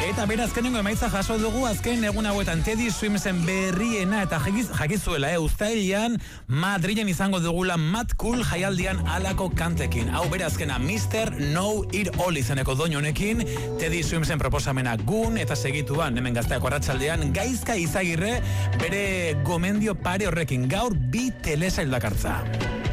Eta berazkenengo emaitza jaso dugu azken egun hauetan Teddy Swimmsen berriena eta jakizuela, uztailean Madrilen izango dugula Mad Cool jaialdian alako kantekin. Hau berazkena Mr. Know It All izeneko doinu honekin, Teddy Swimmsen proposamena Gun eta segituan hemen Gazteako arratsaldean Gaizka Izagirre bere gomendio pare horrekin gaur bi telesail dakartza.